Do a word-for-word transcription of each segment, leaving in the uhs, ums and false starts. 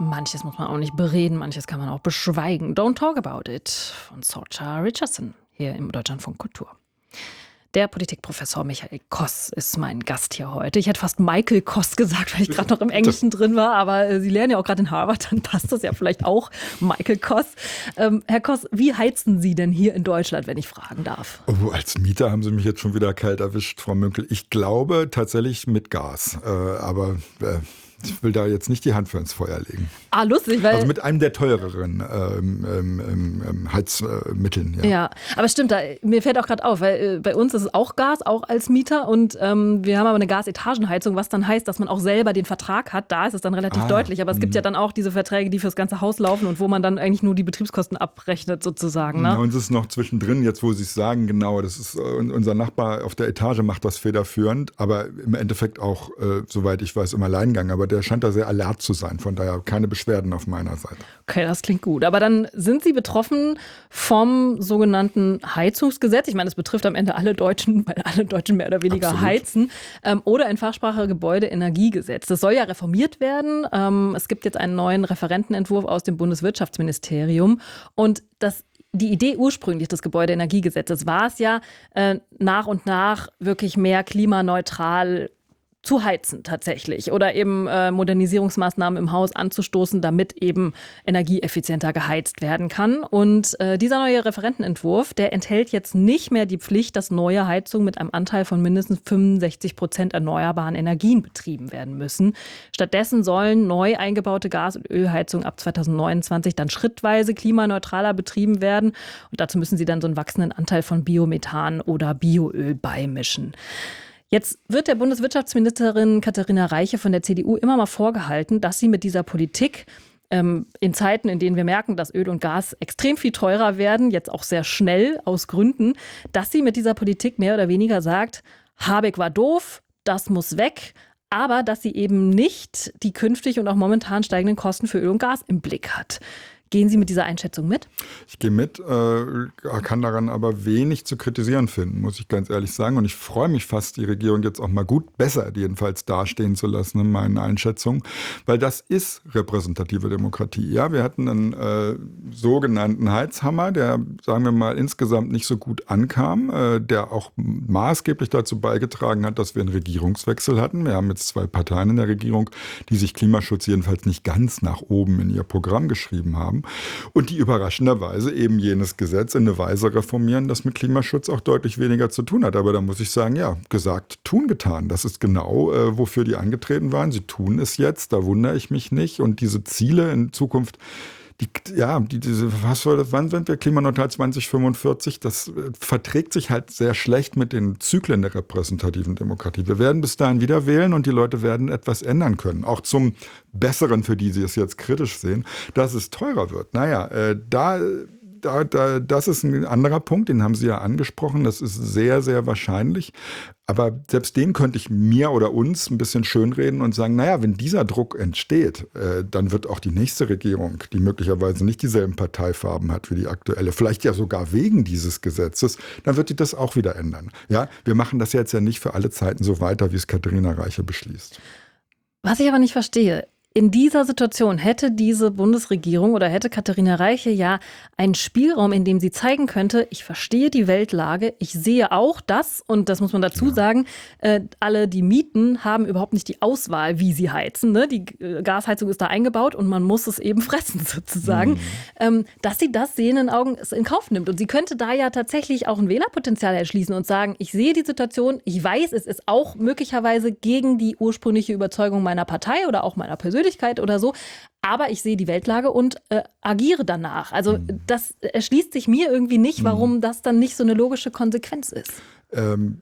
Manches muss man auch nicht bereden, manches kann man auch beschweigen. Don't Talk About It von Sorcha Richardson hier im Deutschlandfunk Kultur. Der Politikprofessor Michael Koss ist mein Gast hier heute. Ich hätte fast Michael Koss gesagt, weil ich gerade noch im Englischen drin war. Aber äh, Sie lernen ja auch gerade in Harvard, dann passt das ja vielleicht auch. Michael Koss. Ähm, Herr Koss, wie heizen Sie denn hier in Deutschland, wenn ich fragen darf? Oh, als Mieter haben Sie mich jetzt schon wieder kalt erwischt, Frau Münkel. Ich glaube tatsächlich mit Gas. Äh, aber äh, ich will da jetzt nicht die Hand für ins Feuer legen. Ah, lustig, weil... Also mit einem der teureren ähm, ähm, ähm, Heizmitteln. Ja. ja, aber stimmt, da, mir fällt auch gerade auf, weil äh, bei uns ist es auch Gas, auch als Mieter. Und ähm, wir haben aber eine Gasetagenheizung, was dann heißt, dass man auch selber den Vertrag hat. Da ist es dann relativ Ah, deutlich. Aber es gibt mh. ja dann auch diese Verträge, die fürs ganze Haus laufen und wo man dann eigentlich nur die Betriebskosten abrechnet sozusagen. Ne? Ja, uns ist noch zwischendrin, jetzt wo Sie es sagen, genau, das ist äh, unser Nachbar auf der Etage macht das federführend, aber im Endeffekt auch, äh, soweit ich weiß, im Alleingang. Aber der scheint da sehr alert zu sein, von daher keine Beschwerden auf meiner Seite. Okay, das klingt gut. Aber dann sind Sie betroffen vom sogenannten Heizungsgesetz. Ich meine, es betrifft am Ende alle Deutschen, weil alle Deutschen mehr oder weniger Absolut. heizen. Ähm, oder in Fachsprache Gebäudeenergiegesetz. Das soll ja reformiert werden. Ähm, es gibt jetzt einen neuen Referentenentwurf aus dem Bundeswirtschaftsministerium. Und das Die Idee ursprünglich des Gebäudeenergiegesetzes war es ja, äh, nach und nach wirklich mehr klimaneutral zu heizen tatsächlich oder eben äh, Modernisierungsmaßnahmen im Haus anzustoßen, damit eben energieeffizienter geheizt werden kann. Und äh, dieser neue Referentenentwurf, der enthält jetzt nicht mehr die Pflicht, dass neue Heizungen mit einem Anteil von mindestens fünfundsechzig Prozent erneuerbaren Energien betrieben werden müssen. Stattdessen sollen neu eingebaute Gas- und Ölheizungen ab zweitausendneunundzwanzig dann schrittweise klimaneutraler betrieben werden. Und dazu müssen sie dann so einen wachsenden Anteil von Biomethan oder Bioöl beimischen. Jetzt wird der Bundeswirtschaftsministerin Katharina Reiche von der C D U immer mal vorgehalten, dass sie mit dieser Politik ähm, in Zeiten, in denen wir merken, dass Öl und Gas extrem viel teurer werden, jetzt auch sehr schnell aus Gründen, dass sie mit dieser Politik mehr oder weniger sagt, Habeck war doof, das muss weg, aber dass sie eben nicht die künftig und auch momentan steigenden Kosten für Öl und Gas im Blick hat. Gehen Sie mit dieser Einschätzung mit? Ich gehe mit, äh, kann daran aber wenig zu kritisieren finden, muss ich ganz ehrlich sagen. Und ich freue mich fast, die Regierung jetzt auch mal gut, besser jedenfalls dastehen zu lassen in meinen Einschätzungen. Weil das ist repräsentative Demokratie. Ja, wir hatten einen äh, sogenannten Heizhammer, der, sagen wir mal, insgesamt nicht so gut ankam, äh, der auch maßgeblich dazu beigetragen hat, dass wir einen Regierungswechsel hatten. Wir haben jetzt zwei Parteien in der Regierung, die sich Klimaschutz jedenfalls nicht ganz nach oben in ihr Programm geschrieben haben. Und die überraschenderweise eben jenes Gesetz in eine Weise reformieren, das mit Klimaschutz auch deutlich weniger zu tun hat. Aber da muss ich sagen, ja, gesagt, tun, getan. Das ist genau, äh, wofür die angetreten waren. Sie tun es jetzt, da wundere ich mich nicht. Und diese Ziele in Zukunft, die, ja, die, diese, was soll das, wann sind wir klimaneutral zwanzig fünfundvierzig? Das äh, verträgt sich halt sehr schlecht mit den Zyklen der repräsentativen Demokratie. Wir werden bis dahin wieder wählen und die Leute werden etwas ändern können. Auch zum Besseren, für die sie es jetzt kritisch sehen, dass es teurer wird. Naja, äh, da... Da, da, das ist ein anderer Punkt, den haben Sie ja angesprochen. Das ist sehr, sehr wahrscheinlich. Aber selbst den könnte ich mir oder uns ein bisschen schönreden und sagen, naja, wenn dieser Druck entsteht, äh, dann wird auch die nächste Regierung, die möglicherweise nicht dieselben Parteifarben hat wie die aktuelle, vielleicht ja sogar wegen dieses Gesetzes, dann wird die das auch wieder ändern. Ja, wir machen das jetzt ja nicht für alle Zeiten so weiter, wie es Katharina Reiche beschließt. Was ich aber nicht verstehe, in dieser Situation hätte diese Bundesregierung oder hätte Katharina Reiche ja einen Spielraum, in dem sie zeigen könnte, ich verstehe die Weltlage, ich sehe auch das, und das muss man dazu ja. sagen, äh, alle, die mieten, haben überhaupt nicht die Auswahl, wie sie heizen. Ne? Die äh, Gasheizung ist da eingebaut und man muss es eben fressen sozusagen. Mhm. Ähm, dass sie das sehenden Augen in Kauf nimmt. Und sie könnte da ja tatsächlich auch ein Wählerpotenzial erschließen und sagen, ich sehe die Situation, ich weiß, es ist auch möglicherweise gegen die ursprüngliche Überzeugung meiner Partei oder auch meiner Persönlichkeit oder so, aber ich sehe die Weltlage und äh, agiere danach. Also das erschließt sich mir irgendwie nicht, warum das dann nicht so eine logische Konsequenz ist. Ähm.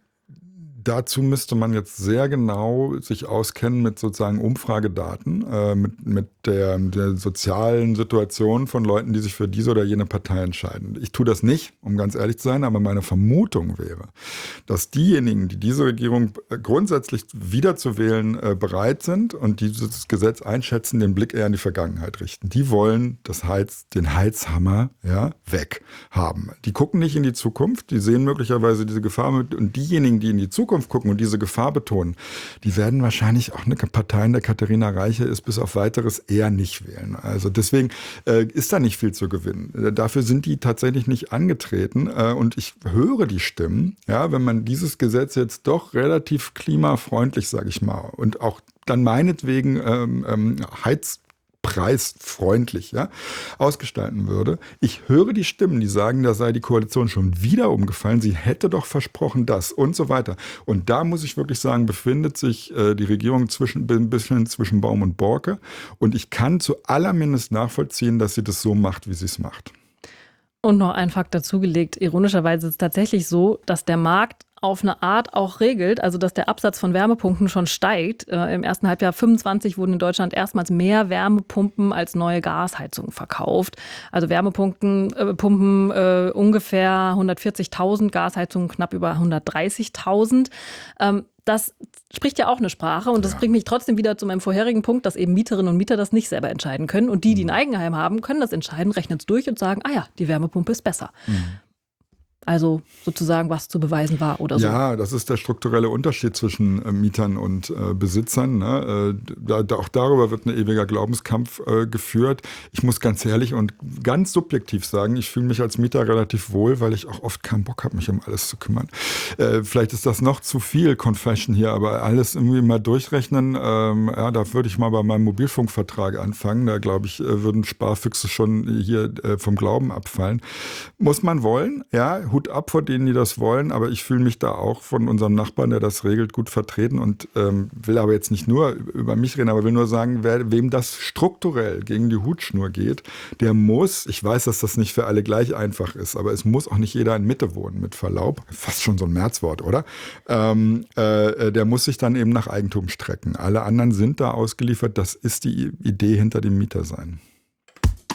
Dazu müsste man jetzt sehr genau sich auskennen mit sozusagen Umfragedaten, äh, mit, mit der, der sozialen Situation von Leuten, die sich für diese oder jene Partei entscheiden. Ich tue das nicht, um ganz ehrlich zu sein, aber meine Vermutung wäre, dass diejenigen, die diese Regierung grundsätzlich wiederzuwählen äh, bereit sind und dieses Gesetz einschätzen, den Blick eher in die Vergangenheit richten. Die wollen das Heiz, den Heizhammer ja, weg haben. Die gucken nicht in die Zukunft, die sehen möglicherweise diese Gefahr mit, und diejenigen, die in die Zukunft Zukunft gucken und diese Gefahr betonen, die werden wahrscheinlich auch eine Partei, in der Katharina Reiche ist, bis auf Weiteres eher nicht wählen. Also deswegen äh, ist da nicht viel zu gewinnen. Äh, dafür sind die tatsächlich nicht angetreten. Äh, und ich höre die Stimmen, ja, wenn man dieses Gesetz jetzt doch relativ klimafreundlich, sage ich mal, und auch dann meinetwegen ähm, ähm, Heiz preisfreundlich, ja, ausgestalten würde. Ich höre die Stimmen, die sagen, da sei die Koalition schon wieder umgefallen, sie hätte doch versprochen das und so weiter. Und da muss ich wirklich sagen, befindet sich äh, die Regierung zwischen, ein bisschen zwischen Baum und Borke. Und ich kann zu allermindest nachvollziehen, dass sie das so macht, wie sie es macht. Und noch ein Fakt dazugelegt. Ironischerweise ist es tatsächlich so, dass der Markt auf eine Art auch regelt, also dass der Absatz von Wärmepumpen schon steigt. Äh, Im ersten Halbjahr fünfundzwanzig wurden in Deutschland erstmals mehr Wärmepumpen als neue Gasheizungen verkauft. Also Wärmepumpen äh, Pumpen, äh, ungefähr hundertvierzigtausend, Gasheizungen knapp über hundertdreißigtausend. Ähm, das spricht ja auch eine Sprache und das ja. bringt mich trotzdem wieder zu meinem vorherigen Punkt, dass eben Mieterinnen und Mieter das nicht selber entscheiden können. Und die, die ein Eigenheim haben, können das entscheiden, rechnen es durch und sagen, ah ja, die Wärmepumpe ist besser. Mhm. Also sozusagen, was zu beweisen war oder so. Ja, das ist der strukturelle Unterschied zwischen äh, Mietern und äh, Besitzern. Ne? Äh, da, da, auch darüber wird ein ewiger Glaubenskampf äh, geführt. Ich muss ganz ehrlich und ganz subjektiv sagen, ich fühle mich als Mieter relativ wohl, weil ich auch oft keinen Bock habe, mich um alles zu kümmern. Äh, vielleicht ist das noch zu viel Confession hier, aber alles irgendwie mal durchrechnen, ähm, ja, da würde ich mal bei meinem Mobilfunkvertrag anfangen. Da glaube ich, äh, würden Sparfüchse schon hier äh, vom Glauben abfallen. Muss man wollen, ja, Hut ab vor denen, die das wollen, aber ich fühle mich da auch von unserem Nachbarn, der das regelt, gut vertreten und ähm, will aber jetzt nicht nur über mich reden, aber will nur sagen, wer, wem das strukturell gegen die Hutschnur geht, der muss, ich weiß, dass das nicht für alle gleich einfach ist, aber es muss auch nicht jeder in Mitte wohnen, mit Verlaub, fast schon so ein Märzwort, oder? Ähm, äh, der muss sich dann eben nach Eigentum strecken. Alle anderen sind da ausgeliefert, das ist die Idee hinter dem Mietersein.